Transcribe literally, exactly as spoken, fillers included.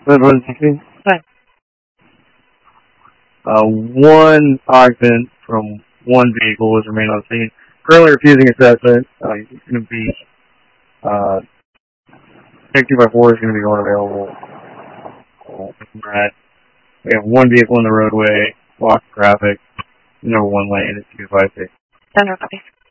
What was it? Fine. Uh, one occupant from one vehicle was remained on scene. Currently refusing assessment. Uh, he's going to be, uh, two by four is going to be unavailable. Right. We have one vehicle in the roadway, blocked traffic, number one lane, it's two five six. Center, please.